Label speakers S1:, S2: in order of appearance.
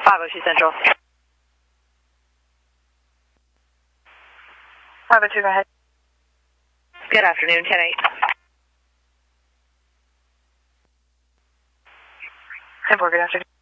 S1: 502 Central. 502, go ahead.
S2: Good afternoon, 10-8.
S1: 10-4, good afternoon.